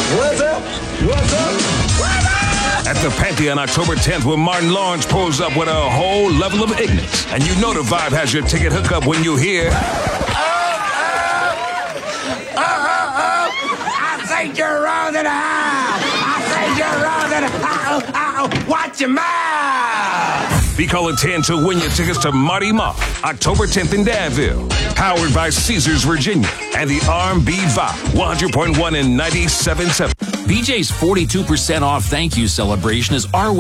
What's up? What's up? At the Pantheon October 10th when Martin Lawrence pulls up with a whole level of ignorance. And you know the vibe has your ticket hookup when you hear... I think you're wrong in the house. I think you're wrong in the house. Watch your mouth. Be calling 10 to win your tickets to Marty Mark, October 10th in Danville. Powered by Caesars, Virginia, and the R&B Vibe, 100.1 and 97.7. BJ's 42% off thank you celebration is our